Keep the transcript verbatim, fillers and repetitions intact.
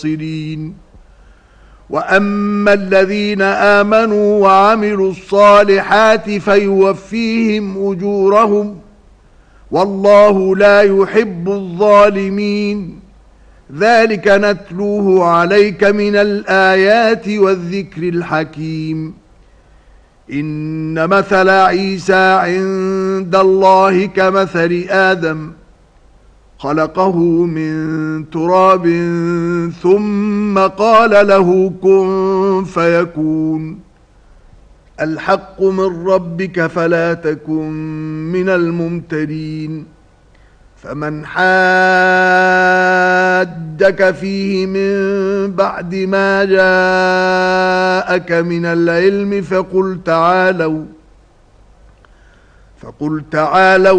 وأما الذين آمنوا وعملوا الصالحات فيوفيهم أجورهم والله لا يحب الظالمين. ذلك نتلوه عليك من الآيات والذكر الحكيم. إن مثل عيسى عند الله كمثل آدم خلقه من تراب ثم قال له كن فيكون. الحق من ربك فلا تكن من الممترين. فمن حاجك فيه من بعد ما جاءك من العلم فقل تعالوا فقل تعالوا